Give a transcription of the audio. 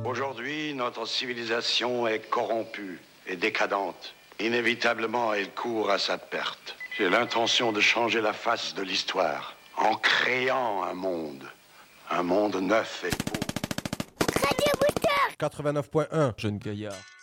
Aujourd'hui, notre civilisation est corrompue et décadente. Inévitablement, elle court à sa perte. J'ai l'intention de changer la face de l'histoire en créant un monde neuf et beau. Radio Moutarde 89.1 Jeune Gaillard.